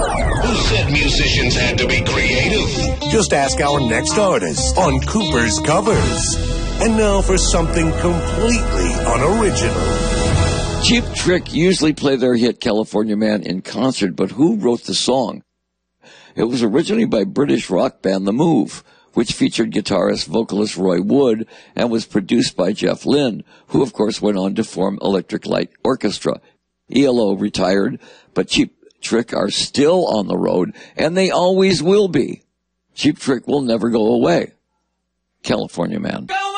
Who said musicians had to be creative? Just ask our next artist on Cooper's Covers. And now for something completely unoriginal. Cheap Trick usually play their hit California Man in concert, but who wrote the song? It was originally by British rock band The Move, which featured guitarist vocalist Roy Wood and was produced by Jeff Lynne, who of course went on to form Electric Light Orchestra. ELO retired, but Cheap Trick are still on the road, and they always will be. Cheap Trick will never go away. California Man.